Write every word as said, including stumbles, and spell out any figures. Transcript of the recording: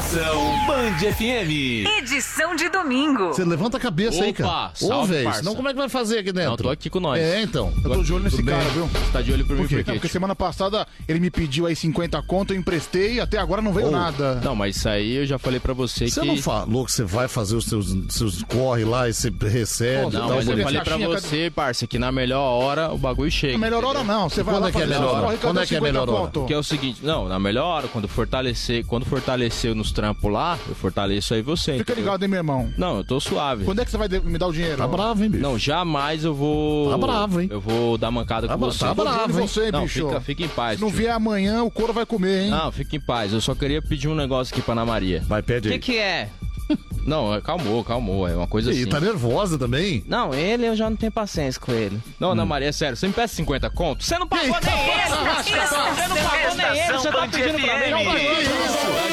Moção Band F M. Edição de domingo. Você levanta a cabeça Opa, aí, cara. Ô, salve, velho, parça. senão como é que vai fazer aqui dentro? Não, tô aqui com nós. É, então. Eu tô de olho nesse Tudo cara, bem. viu? Você tá de olho por mim Por quê? por quê? Não, porque semana passada ele me pediu aí cinquenta conto, eu emprestei e até agora não veio Oh. nada. Não, mas isso aí eu já falei pra você, Você que... não falou que você vai fazer os seus, seus corre lá e você recebe? Pô, e Não, tal, mas eu Olha, falei pra caixinha, você, parça, que na melhor hora o bagulho chega. A melhor hora não, você vai Quando lá é que é fazer melhor a hora? hora, Quando é que é cinquenta melhor hora? conto. Que é o seguinte, não, na melhor hora, quando fortalecer, quando fortalecer nos trampos lá, eu fortaleço aí você. Fica entendeu? ligado, hein, meu irmão. Não, eu tô suave. Quando é que você vai de- me dar o dinheiro? Tá bravo, hein, bicho? Não, jamais eu vou... Tá bravo, hein? Eu vou dar mancada Tá com bra- você. tá Tô de olho bravo, em hein? você, Não, bicho. fica, fica em paz. Se não tio. vier amanhã, o couro vai comer, hein? Não, fica em paz. Eu só queria pedir um negócio aqui pra Ana Maria. Vai, pede O aí. que que é? Não, é- calmou, calmou. É uma coisa Ih, assim. tá nervosa também? Não, ele eu já não tenho paciência com ele. Não, Ana Maria, é sério. Você me peça cinquenta conto? Você não pagou nem ele! Você não pagou nem ele, você tá pedindo pra mim? Estação Band F M. Não, que isso?